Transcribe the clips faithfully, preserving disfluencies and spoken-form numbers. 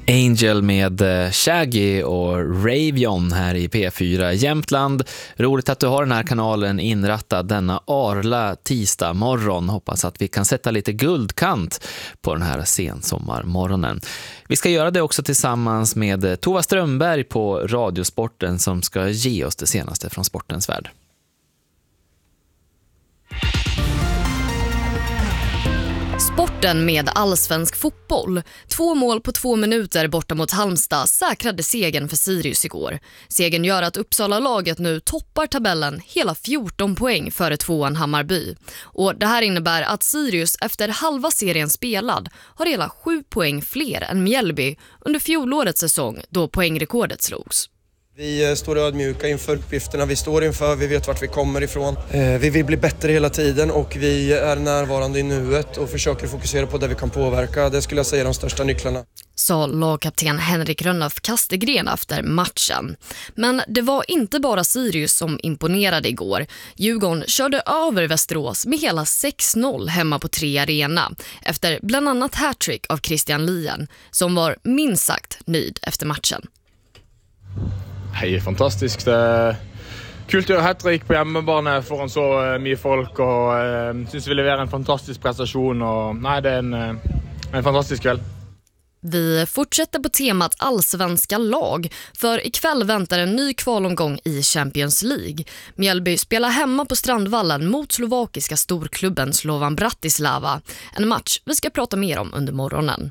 Angel med Shaggy och Ravion här i P fyra Jämtland. Roligt att du har den här kanalen inrattad denna arla tisdag morgon. Hoppas att vi kan sätta lite guldkant på den här sensommarmorgonen. Vi ska göra det också tillsammans med Tova Strömberg på Radiosporten som ska ge oss det senaste från sportens värld. Sporten med allsvensk fotboll. Två mål på två minuter borta mot Halmstad säkrade segern för Sirius igår. Segern gör att Uppsala-laget nu toppar tabellen hela fjorton poäng före tvåan Hammarby. Och det här innebär att Sirius efter halva serien spelad har hela sju poäng fler än Mjällby under fjolårets säsong då poängrekordet slogs. Vi står ödmjuka inför uppgifterna vi står inför, vi vet vart vi kommer ifrån. Vi vill bli bättre hela tiden och vi är närvarande i nuet och försöker fokusera på det vi kan påverka. Det skulle jag säga är de största nycklarna. Sa lagkapten Henrik Rönnöf Kastegren efter matchen. Men det var inte bara Sirius som imponerade igår. Djurgården körde över Västerås med hela sex noll hemma på Tre Arena efter bland annat hattrick av Christian Lien som var minst sagt nöjd efter matchen. Hej, fantastiskt. Kult å gjøre hat-trick på hjemmebane foran så mye folk, og jeg synes vi leverer en fantastisk prestation, og nej, det är en, en fantastisk kväll. Vi fortsätter på temat allsvenska lag, för ikväll väntar en ny kvalomgång i Champions League. Mjällby spelar hemma på Strandvallen mot slovakiska storklubben Slovan Bratislava, en match vi ska prata mer om under morgonen.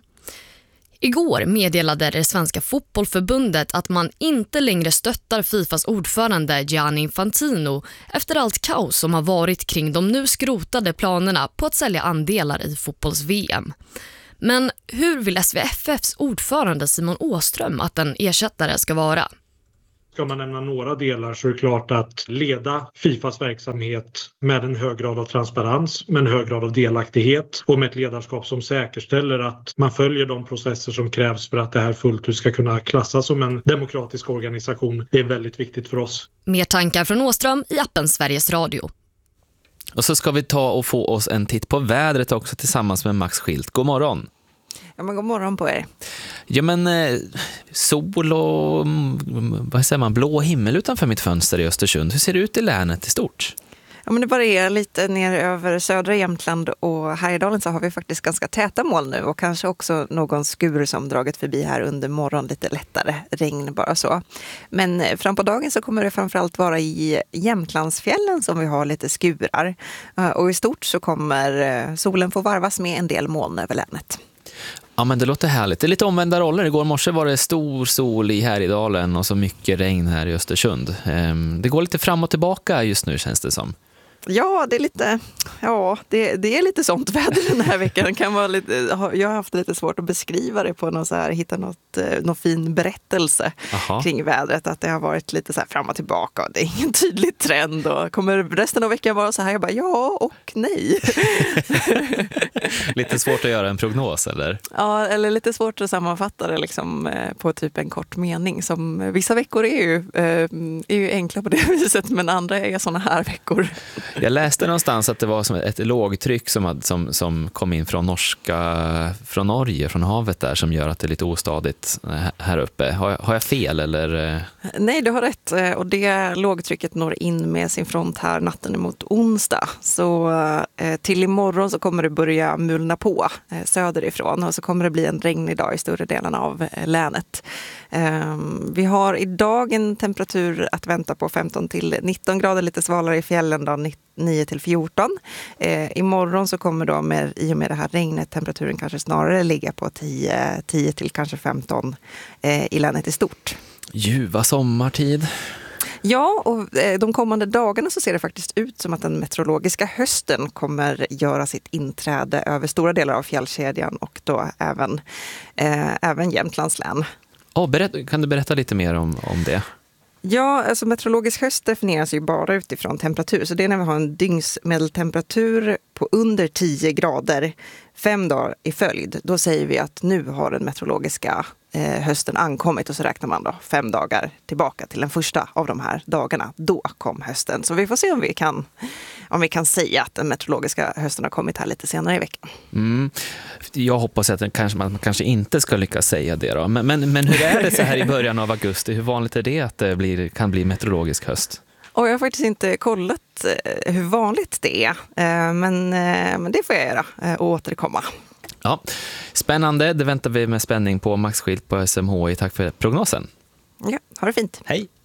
Igår meddelade det svenska fotbollförbundet att man inte längre stöttar Fifas ordförande Gianni Infantino efter allt kaos som har varit kring de nu skrotade planerna på att sälja andelar i fotbolls-V M. Men hur vill S V F F:s ordförande Simon Åström att en ersättare ska vara? Ska man nämna några delar så är det klart att leda Fifas verksamhet med en hög grad av transparens, med en hög grad av delaktighet och med ett ledarskap som säkerställer att man följer de processer som krävs för att det här fullt ut ska kunna klassas som en demokratisk organisation. Det är väldigt viktigt för oss. Mer tankar från Åström i appen Sveriges Radio. Och så ska vi ta och få oss en titt på vädret också tillsammans med Max Schilt. God morgon! Ja, men god morgon på er. Ja, men eh, sol och vad säger man, blå himmel utanför mitt fönster i Östersund. Hur ser det ut i länet i stort? Ja, men det varierar lite ner över södra Jämtland och Härjedalen så har vi faktiskt ganska täta moln nu och kanske också någon skur som dragit förbi här under morgon, lite lättare regn bara så. Men fram på dagen så kommer det framförallt vara i Jämtlandsfjällen som vi har lite skurar och i stort så kommer solen få varvas med en del moln över länet. Ja, men det låter härligt. Det är lite omvända roller. Igår morse var det stor sol i Härjedalen och så mycket regn här i Östersund. Det går lite fram och tillbaka just nu känns det som. Ja, det är lite, ja, det, det är lite sånt väder den här veckan. Kan vara lite, jag har haft lite svårt att beskriva det på något så här, hitta något, någon fin berättelse Aha. kring vädret. Att det har varit lite så här fram och tillbaka och det är ingen tydlig trend. Och kommer resten av veckan vara så här? Jag bara, ja och nej. Lite svårt att göra en prognos, eller? Ja, eller lite svårt att sammanfatta det liksom, på typ en kort mening. Som, vissa veckor är ju, är ju enkla på det viset, men andra är såna här veckor. Jag läste någonstans att det var som ett lågtryck som, hade, som, som kom in från norska, från Norge, från havet där, som gör att det är lite ostadigt här uppe. Har jag, har jag fel eller? Nej, du har rätt. Och det lågtrycket når in med sin front här natten mot onsdag. Så eh, till imorgon så kommer det börja mulna på eh, söderifrån och så kommer det bli en regnig dag i större delen av eh, länet. Eh, vi har idag en temperatur att vänta på femton till nitton grader, lite svalare i fjällen då, nio till fjorton. Eh, imorgon så kommer då med, i och med det här regnet temperaturen kanske snarare ligga på tio, tio till kanske femton eh, i länet i stort. Ljuva sommartid. Ja, och eh, de kommande dagarna så ser det faktiskt ut som att den meteorologiska hösten kommer göra sitt inträde över stora delar av fjällkedjan och då även, eh, även Jämtlands län. Oh, berätt, kan du berätta lite mer om, om det? Ja, alltså meteorologisk höst definieras ju bara utifrån temperatur. Så det är när vi har en dygnsmedeltemperatur på under tio grader fem dagar i följd, då säger vi att nu har den meteorologiska eh, hösten ankommit, och så räknar man då fem dagar tillbaka till den första av de här dagarna. Då kom hösten. Så vi får se om vi kan, om vi kan säga att den meteorologiska hösten har kommit här lite senare i veckan. Mm. Jag hoppas att det kanske, man kanske inte ska lyckas säga det då. Men, men, men hur är det så här i början av augusti? Hur vanligt är det att det blir, kan bli meteorologisk höst? Och jag har faktiskt inte kollat eh, hur vanligt det är, eh, men, eh, men det får jag göra eh, och återkomma. Ja, spännande. Det väntar vi med spänning på. Max Schild på S M H I. Tack för prognosen. Ja, ha det fint. Hej!